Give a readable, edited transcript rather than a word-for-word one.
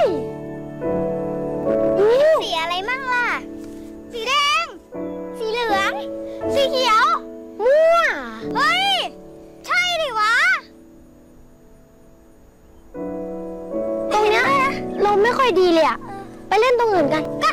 สีอะไรมั่งล่ะสีแดงสีเหลืองสีเขียวมั่วเฮ้ยใช่ดิวะตรงนี้ลมไม่ค่อยดีเลยอะไปเล่นตรงอื่นกัน